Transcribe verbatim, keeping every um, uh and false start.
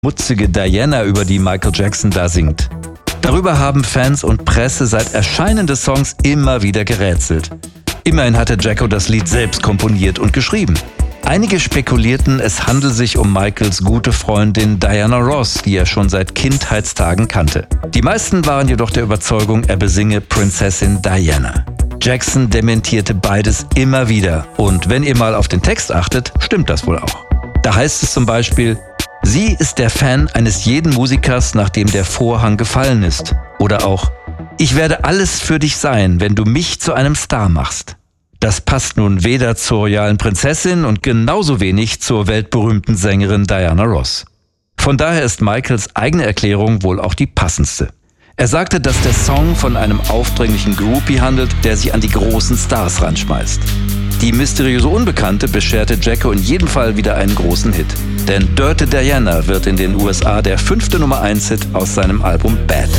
schmutzige Diana, über die Michael Jackson da singt. Darüber haben Fans und Presse seit Erscheinen des Songs immer wieder gerätselt. Immerhin hatte Jacko das Lied selbst komponiert und geschrieben. Einige spekulierten, es handelt sich um Michaels gute Freundin Diana Ross, die er schon seit Kindheitstagen kannte. Die meisten waren jedoch der Überzeugung, er besinge Prinzessin Diana. Jackson dementierte beides immer wieder. Und wenn ihr mal auf den Text achtet, stimmt das wohl auch. Da heißt es zum Beispiel: Sie ist der Fan eines jeden Musikers, nachdem der Vorhang gefallen ist. Oder auch: Ich werde alles für dich sein, wenn du mich zu einem Star machst. Das passt nun weder zur royalen Prinzessin und genauso wenig zur weltberühmten Sängerin Diana Ross. Von daher ist Michaels eigene Erklärung wohl auch die passendste. Er sagte, dass der Song von einem aufdringlichen Groupie handelt, der sich an die großen Stars ranschmeißt. Die mysteriöse Unbekannte bescherte Jacko in jedem Fall wieder einen großen Hit. Denn Dirty Diana wird in den U S A der fünfte Nummer eins Hit aus seinem Album Bad.